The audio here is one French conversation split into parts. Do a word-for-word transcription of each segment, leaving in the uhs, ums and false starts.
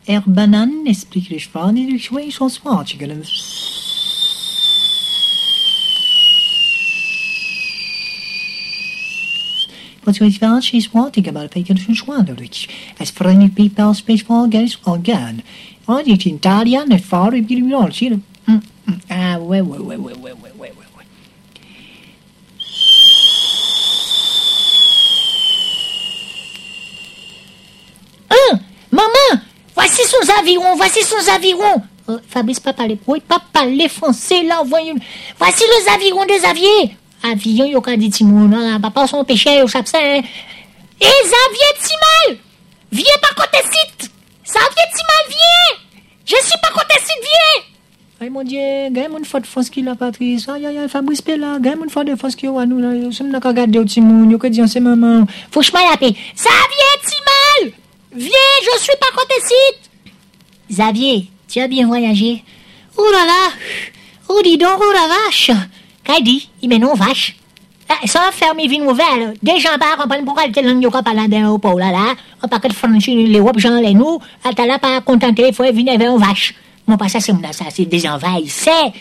Air banane, explique les chevaux, die Schwein sont smart, tu connais. Wat zoiets van, she's wanting about het een schwander. Als vriendelijk people speciaal guys orgaan. Oh, die in Italië, net vader, heb je die wel zien. Ah, ouais, ouais, ouais, ouais, ouais, ouais, ouais, ouais. Hein, maman, voici son aviron, voici son aviron. Oh, Fabrice, pas parler, oui, pas parler français, là, voyons. Voici les avirons de Xavier. Avion, il y a dit Timon, papa, son péché, au chapsin. Et Xavier Timal, viens pas côté site. Xavier Timal, viens. Je suis pas côté site, viens. Ay, mon Dieu, gagne mon fois de France qui la Patrice. Aïe, aïe, aïe, Fabrice Pella, gagne mon fois de France qui a nous, là. Nous sommes qu'à regarder au Timon, nous, que dit, c'est maman. Faut que je m'aille appeler. Xavier Timal, viens, je suis pas côté site. Xavier, tu as bien voyagé. Oh là là, oh dis donc, oh la vache. Qu'elle dit, il met non vache. Sans fermer vine ouverte, des gens pas comprennent pourquoi elle langue pas parler d'un au pôle là. On pas que franchir les wop gens les nous, elle t'a là pas contenté, il faut venir avec une vache. Mon pas ça c'est ça, c'est des envahisseurs.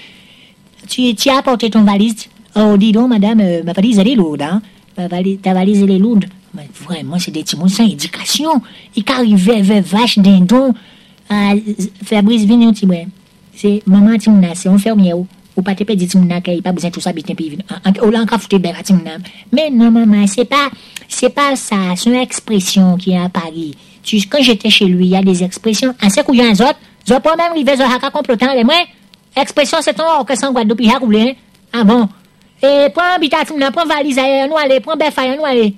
Tu tu as apporté ton valise. Oh dis donc madame, euh, ma valise elle est lourde hein. Ma valise, ta valise elle est lourde. Mais vraiment c'est des petits mots sans éducation. Il qu'arrive avec vache dindon. Ah, Fabrice vient un petit peu. C'est maman Timna, c'est un fermier. Ou pas te pédir Timna qu'il pas besoin de tout ça bien puis on l'a encore foutu bien Timna. Mais non maman, c'est pas c'est pas ça, c'est une expression qui est à Paris. Tu quand j'étais chez lui, il y a des expressions en ce couillon les autres, je pas même river zo haka complotant les moi. Expression c'est ton que sans Guadeloupe a roulé. Ah bon. Et prends habitat Timna, prends valise nous aller, prends bœuf nous aller.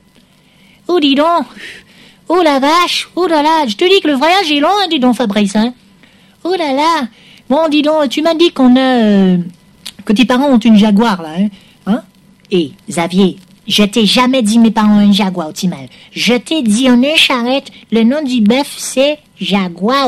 Ou dis donc. Oh la vache, oh là là, je te dis que le voyage est long, hein, dis donc Fabrice hein. Oh là là. Bon, dis donc, tu m'as dit qu'on a... Euh, que tes parents ont une Jaguar, là, hein? Hein? Et, Xavier, je t'ai jamais dit mes parents ont une Jaguar, Timal. Je t'ai dit en une charrette, le nom du bœuf, c'est Jaguar.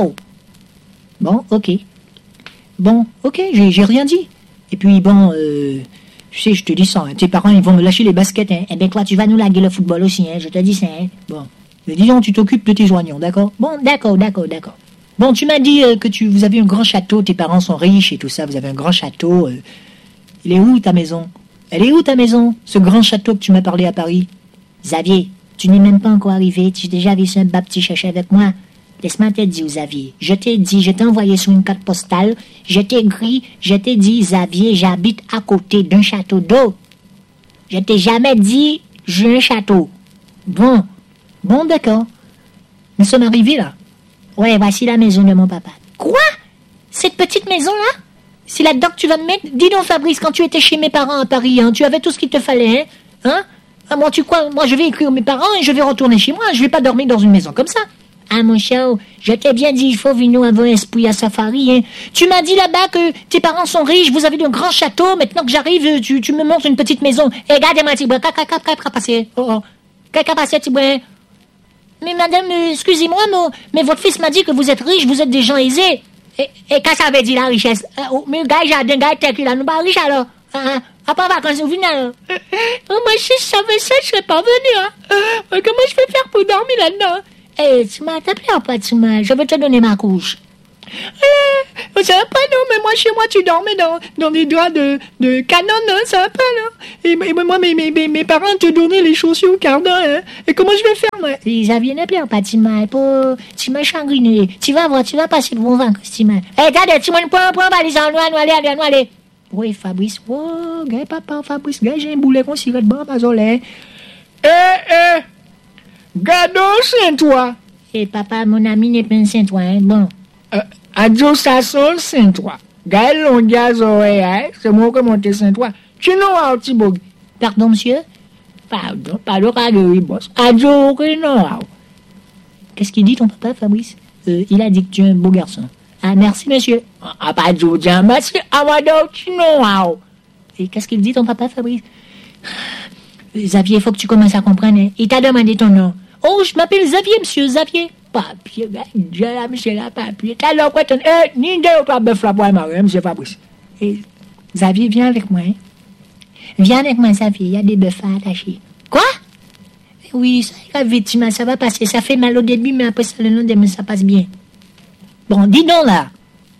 Bon, ok. Bon, ok, j'ai, j'ai rien dit. Et puis, bon, euh... tu sais, je te dis ça, hein, tes parents, ils vont me lâcher les baskets, hein. Eh ben, toi, tu vas nous laguer le football aussi, hein, je te dis ça, hein. Bon. Mais disons, tu t'occupes de tes joignons, d'accord? Bon, d'accord, d'accord, d'accord. Bon, tu m'as dit euh, que tu, vous avez un grand château, tes parents sont riches et tout ça, vous avez un grand château. Euh, il est où ta maison? Elle est où ta maison? Ce grand château que tu m'as parlé à Paris? Xavier, tu n'es même pas encore arrivé, tu as déjà vu ce bas petit chercher avec moi. Laisse-moi te dire, Xavier, je t'ai dit, je t'ai envoyé sur une carte postale, je t'ai écrit, je t'ai dit, Xavier, j'habite à côté d'un château d'eau. Je t'ai jamais dit, j'ai un château. Bon, bon d'accord. Nous sommes arrivés là. Ouais, voici la maison de mon papa. Quoi? Cette petite maison-là? C'est là-dedans que tu vas me mettre? Dis donc, Fabrice, quand tu étais chez mes parents à Paris, hein, tu avais tout ce qu'il te fallait, hein? Hein? Ah, moi, tu crois? Moi, je vais écrire mes parents et je vais retourner chez moi. Je vais pas dormir dans une maison comme ça. Ah, mon cher, je t'ai bien dit, il faut venir avoir un esprit à safari, hein. Tu m'as dit là-bas que tes parents sont riches, vous avez de grands châteaux. Maintenant que j'arrive, tu, tu me montres une petite maison. Eh, regardez-moi, petit brin. Qu'est-ce qui a passé? Oh, oh. Qu'est-ce qui a passé, petit brin? Mais madame, excusez-moi, mais, mais votre fils m'a dit que vous êtes riche, vous êtes des gens aisés. Et, et qu'est-ce que ça veut dire la richesse? Euh, oh, mais le gars, j'ai un gars qui là, nous pas riche alors. Ah, après vacances, vous venez alors. Oh, moi, si je savais ça, je serais pas venu, hein. Euh, comment je vais faire pour dormir là-dedans? Eh, hey, tu m'as t'appelé ou pas, tu m'as? Je vais te donner ma couche. Euh, ça va pas, non, mais moi, chez moi, tu dormais dans, dans des draps de, de canon, hein, ça va pas, non? Et, et moi, mes, mes, mes, mes parents te donnaient les chaussures au cardin, hein? Et comment je vais faire, moi? Xavier ne pleure pas, tu m'as, pour, tu m'as chagriné. Tu vas voir, tu vas passer de bon vacances, tu m'as. Eh, hey, regardez, tu m'as une pointe, pointe, valise, nous, nous, allez, allez, nous, allez. Oui, Fabrice, oh, gars, papa, Fabrice, gars, j'ai un boulet qu'on s'y bon, pas zolé. Eh, eh, gado, c'est toi. Eh, papa, mon ami n'est pas un saint-toi, hein, bon. Euh, Adjo Sassol Saint-Toi. Gaël Longiaz Oreya, c'est moi qui monte Saint-Toi. Tu n'as pas Tibog. Pardon, monsieur? Pardon, pardon, pardon, boss. Adjo Oreya. Qu'est-ce qu'il dit, ton papa, Fabrice? Euh, il a dit que tu es un beau garçon. Ah, merci, monsieur. Ah, pas Adjo, tiens, merci, Amado, tu n'as pas. Et qu'est-ce qu'il dit, ton papa, Fabrice? Xavier, il faut que tu commences à comprendre, hein. Il t'a demandé ton nom. Oh, je m'appelle Xavier, monsieur, Xavier. Papier, gars, là, monsieur, là, papier. T'as l'air quoi, ton... Eh, ni de ou pas bœuf là pour moi, monsieur Fabrice. Et Xavier, viens avec moi, hein. Viens avec moi, Xavier, il y a des bœufs à attacher. Quoi? Oui, ça ira vite, ça va passer. Ça fait mal au début, mais après ça, le lendemain, ça passe bien. Bon, dis donc là.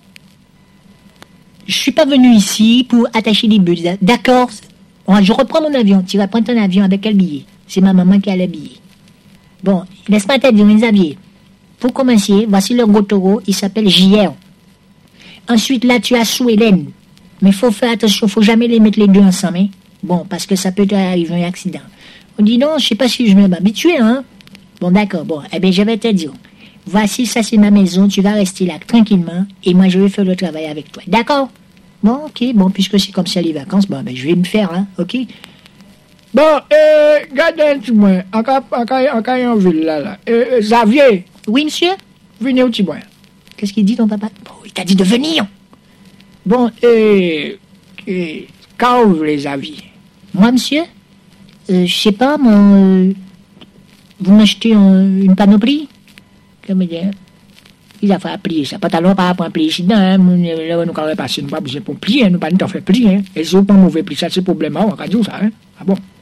Je suis pas venu ici pour attacher des bœufs. D'accord. Je reprends mon avion. Tu vas prendre ton avion avec quel billet? C'est ma maman qui a le billet. Bon, laisse-moi te dire, Xavier. Pour commencer, voici le gros taureau. Il s'appelle J R. Ensuite, là, tu as Sue Hélène. Mais faut faire attention. Faut jamais les mettre les deux ensemble. Hein? Bon, parce que ça peut arriver un accident. On dit non, je sais pas si je vais m'habituer, hein. Bon, d'accord. Bon, eh bien, je vais te dire. Voici, ça, c'est ma maison. Tu vas rester là tranquillement. Et moi, je vais faire le travail avec toi. D'accord? Bon, ok. Bon, puisque c'est comme ça les vacances, bon, ben, je vais me faire, hein. Ok? Bon, euh, gardez un petit moins. Encore, encore, encore en ville, là, là. Euh, Xavier. Oui, monsieur? Venez au petit moins. Qu'est-ce qu'il dit, ton papa? Bon, il t'a dit de venir. Bon, euh, euh quand vous les Xavier? Moi, monsieur? Euh, je sais pas, moi, euh, vous m'achetez euh, une panoplie? Comment dire? Il a fait plier ça. Pas talon, pas pour plier ici, hein. Là, nous, quand on est passé, nous pas besoin pour plier, nous pas nous faire plier, hein. Et si vous pas mauvais pli, ça, c'est problème, on va dire ça, hein. Ah bon?